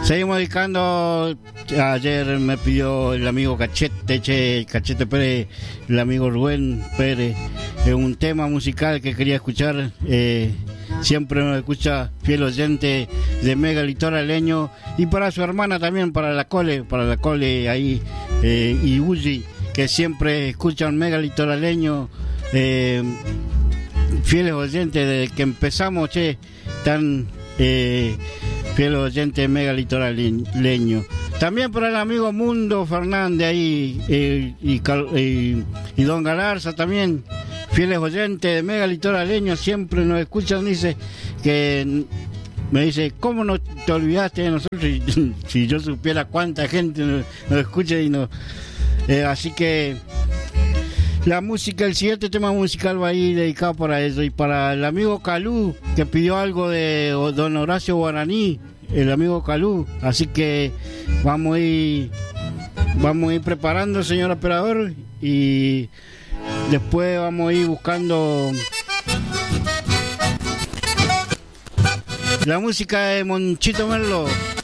Seguimos dedicando. Ayer me pidió el amigo Cachete Pérez, el amigo Rubén Pérez, un tema musical que quería escuchar. Siempre nos escucha fiel oyente de Mega Litoraleño, y para su hermana también, para la Cole ahí, y Uzi, que siempre escuchan Mega Litoraleño, fieles oyentes desde que empezamos, tan fieles oyentes de Mega Litoraleño. También para el amigo Mundo Fernández ahí, y Don Galarza también, fieles oyentes de Mega Litoraleño, siempre nos escuchan. Dice que me dice, ¿cómo no te olvidaste de nosotros? Si yo supiera cuánta gente nos escucha y nos... así que la música, el siguiente tema musical va a ir dedicado para eso. Y para el amigo Calú, que pidió algo de Don Horacio Guaraní, el amigo Calú. Así que vamos a ir preparando, señor operador, y después vamos a ir buscando la música de Monchito Merlo.